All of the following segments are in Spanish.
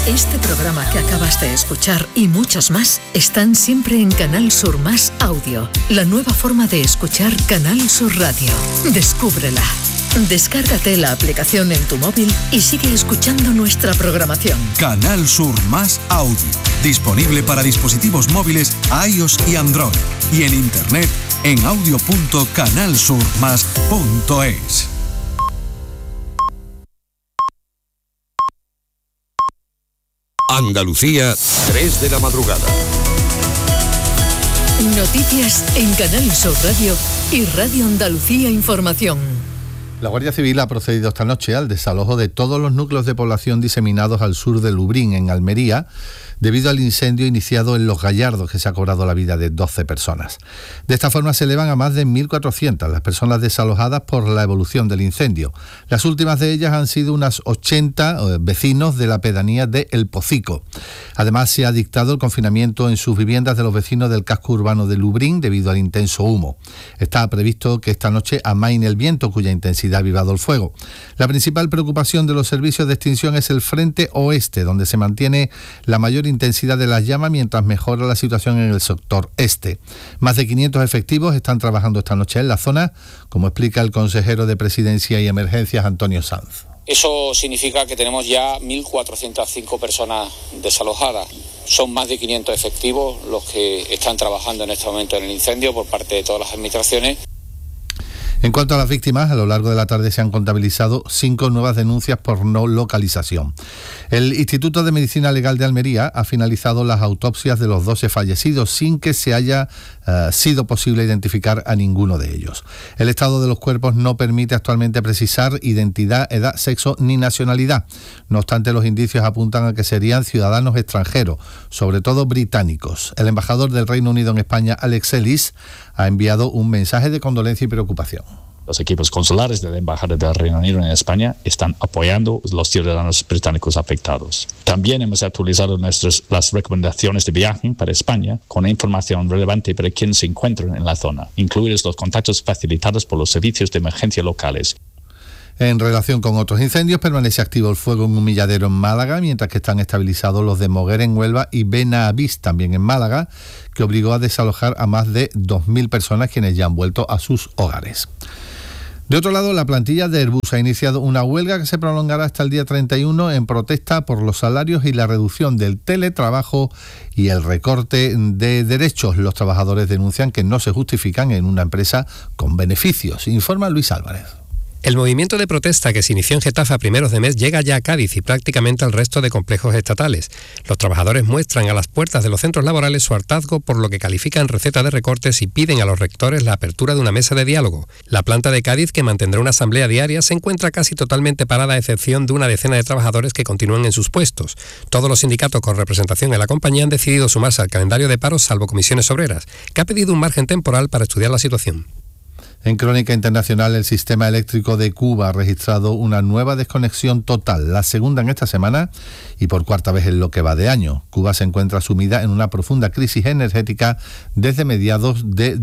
Este programa que acabas de escuchar y muchos más están siempre en Canal Sur Más Audio, la nueva forma de escuchar Canal Sur Radio. Descúbrela. Descárgate la aplicación en tu móvil y sigue escuchando nuestra programación. Canal Sur Más Audio, disponible para dispositivos móviles iOS y Android, y en internet en audio.canalsurmas.es. Andalucía, 3 de la madrugada. Noticias en Canal Sur Radio y Radio Andalucía Información. La Guardia Civil ha procedido esta noche al desalojo de todos los núcleos de población diseminados al sur de Lubrín, en Almería, debido al incendio iniciado en Los Gallardos, que se ha cobrado la vida de 12 personas. De esta forma se elevan a más de 1.400 las personas desalojadas por la evolución del incendio. Las últimas de ellas han sido unas 80 vecinos de la pedanía de El Pocico. Además, se ha dictado el confinamiento en sus viviendas de los vecinos del casco urbano de Lubrín debido al intenso humo. Está previsto que esta noche amaine el viento, cuya intensidad ha avivado el fuego. La principal preocupación de los servicios de extinción es el frente oeste, donde se mantiene la mayor intensidad de las llamas mientras mejora la situación en el sector este. Más de 500 efectivos están trabajando esta noche en la zona, como explica el consejero de Presidencia y Emergencias, Antonio Sanz. Eso significa que tenemos ya 1.405 personas desalojadas. Son más de 500 efectivos los que están trabajando en este momento en el incendio por parte de todas las administraciones. En cuanto a las víctimas, a lo largo de la tarde se han contabilizado 5 nuevas denuncias por no localización. El Instituto de Medicina Legal de Almería ha finalizado las autopsias de los 12 fallecidos sin que se haya sido posible identificar a ninguno de ellos. El estado de los cuerpos no permite actualmente precisar identidad, edad, sexo ni nacionalidad. No obstante, los indicios apuntan a que serían ciudadanos extranjeros, sobre todo británicos. El embajador del Reino Unido en España, Alex Ellis, ha enviado un mensaje de condolencia y preocupación. Los equipos consulares de la Embajada del Reino Unido en España están apoyando a los ciudadanos británicos afectados. También hemos actualizado las recomendaciones de viaje para España con información relevante para quienes se encuentran en la zona, incluidos los contactos facilitados por los servicios de emergencia locales. En relación con otros incendios, permanece activo el fuego en un milladero en Málaga, mientras que están estabilizados los de Moguer en Huelva y Benavís, también en Málaga, que obligó a desalojar a más de 2.000 personas, quienes ya han vuelto a sus hogares. De otro lado, la plantilla de Airbus ha iniciado una huelga que se prolongará hasta el día 31 en protesta por los salarios y la reducción del teletrabajo y el recorte de derechos. Los trabajadores denuncian que no se justifican en una empresa con beneficios. Informa Luis Álvarez. El movimiento de protesta que se inició en Getafe a primeros de mes llega ya a Cádiz y prácticamente al resto de complejos estatales. Los trabajadores muestran a las puertas de los centros laborales su hartazgo por lo que califican receta de recortes y piden a los rectores la apertura de una mesa de diálogo. La planta de Cádiz, que mantendrá una asamblea diaria, se encuentra casi totalmente parada a excepción de una decena de trabajadores que continúan en sus puestos. Todos los sindicatos con representación en la compañía han decidido sumarse al calendario de paros, salvo Comisiones Obreras, que ha pedido un margen temporal para estudiar la situación. En crónica internacional, el sistema eléctrico de Cuba ha registrado una nueva desconexión total, la segunda en esta semana y por cuarta vez en lo que va de año. Cuba se encuentra sumida en una profunda crisis energética desde mediados de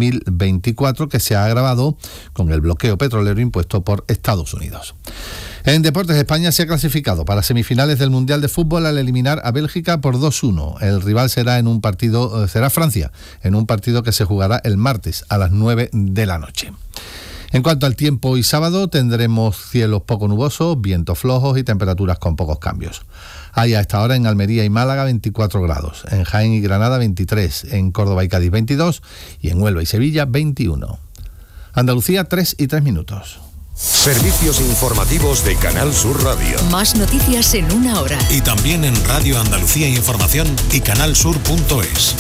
2024, que se ha agravado con el bloqueo petrolero impuesto por Estados Unidos. En deportes, España se ha clasificado para semifinales del Mundial de Fútbol al eliminar a Bélgica por 2-1. El rival será Francia, en un partido que se jugará el martes a las 9 de la noche. En cuanto al tiempo, hoy sábado tendremos cielos poco nubosos, vientos flojos y temperaturas con pocos cambios. Hay a esta hora en Almería y Málaga 24 grados, en Jaén y Granada 23, en Córdoba y Cádiz 22 y en Huelva y Sevilla 21. Andalucía, 3:03. Servicios informativos de Canal Sur Radio. Más noticias en una hora. Y también en Radio Andalucía Información y canalsur.es.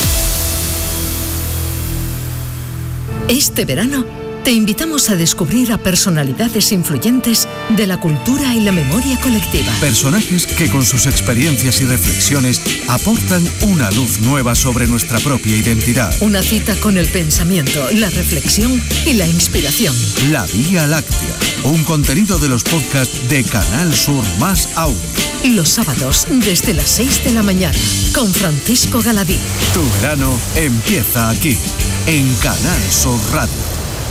Este verano te invitamos a descubrir a personalidades influyentes de la cultura y la memoria colectiva. Personajes que con sus experiencias y reflexiones aportan una luz nueva sobre nuestra propia identidad. Una cita con el pensamiento, la reflexión y la inspiración. La Vía Láctea, un contenido de los podcasts de Canal Sur Más Audio. Los sábados desde las 6 de la mañana con Francisco Galadí. Tu verano empieza aquí, en Canal Sur Radio.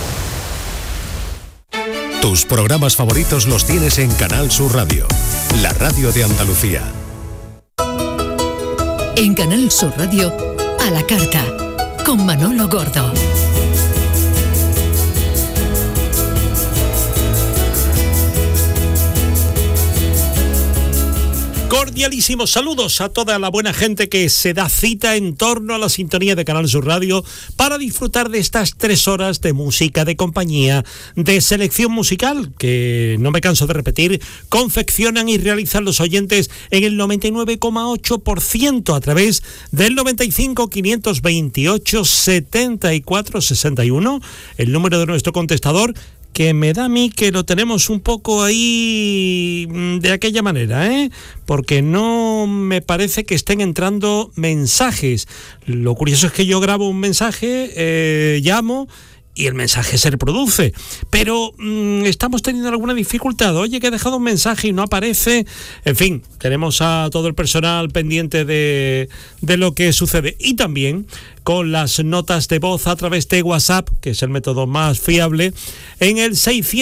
Tus programas favoritos los tienes en Canal Sur Radio, la radio de Andalucía. En Canal Sur Radio, A la Carta, con Manolo Gordo. Cordialísimos saludos a toda la buena gente que se da cita en torno a la sintonía de Canal Sur Radio para disfrutar de estas 3 horas de música, de compañía, de selección musical, que no me canso de repetir, confeccionan y realizan los oyentes en el 99,8% a través del 95 528 74 61, el número de nuestro contestador, que me da a mí que lo tenemos un poco ahí de aquella manera, porque no me parece que estén entrando mensajes. Lo curioso es que yo grabo un mensaje, llamo y el mensaje se reproduce, pero estamos teniendo alguna dificultad. Oye, que he dejado un mensaje y no aparece. En fin, tenemos a todo el personal pendiente de lo que sucede, y también con las notas de voz a través de WhatsApp, que es el método más fiable, en el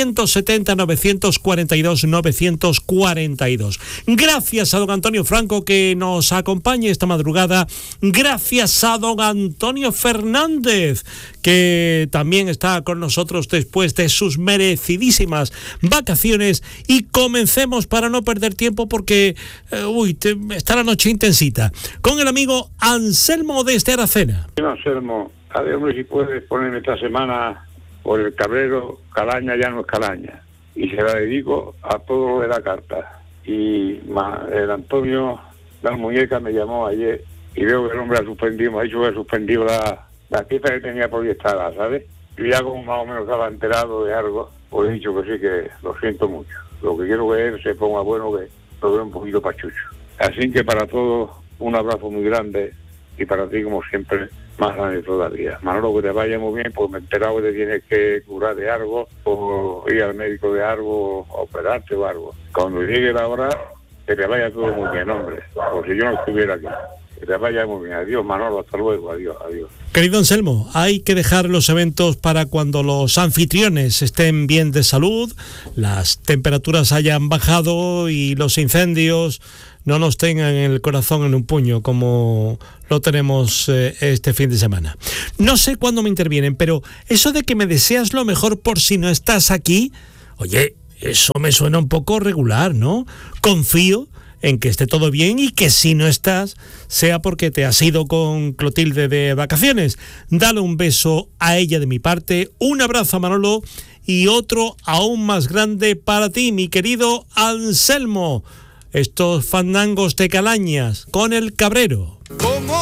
670-942-942. Gracias a don Antonio Franco, que nos acompaña esta madrugada. Gracias a don Antonio Fernández, que también está con nosotros después de sus merecidísimas vacaciones. Y comencemos, para no perder tiempo, porque está la noche intensita, con el amigo Anselmo desde Aracena. Anselmo, a ver, hombre, si puedes ponerme esta semana por el Cabrero, Calaña ya no es Calaña, y se la dedico a todo lo de la carta. Y el Antonio Las Muñecas me llamó ayer y veo que el hombre ha suspendido, me ha dicho que ha suspendido la pieza que tenía proyectada, ¿sabes? Yo ya como más o menos estaba enterado de algo, pues he dicho que sí, que lo siento mucho. Lo que quiero que él se ponga bueno, que lo veo un poquito pachucho. Así que para todos, un abrazo muy grande, y para ti, como siempre, más grande todavía. Manolo, que te vaya muy bien, pues me he enterado que te tienes que curar de algo, o ir al médico de algo, o operarte o algo. Cuando llegue la hora, que te vaya todo muy bien, hombre, por si yo no estuviera aquí. Que te vaya muy bien. Adiós, Manolo, hasta luego, adiós. Querido Anselmo, hay que dejar los eventos para cuando los anfitriones estén bien de salud, las temperaturas hayan bajado y los incendios no nos tengan el corazón en un puño, como lo tenemos este fin de semana. No sé cuándo me intervienen, pero eso de que me deseas lo mejor por si no estás aquí, oye, eso me suena un poco regular, ¿no? Confío en que esté todo bien y que si no estás, sea porque te has ido con Clotilde de vacaciones. Dale un beso a ella de mi parte, un abrazo a Manolo y otro aún más grande para ti, mi querido Anselmo. Estos fandangos de Calañas con el Cabrero.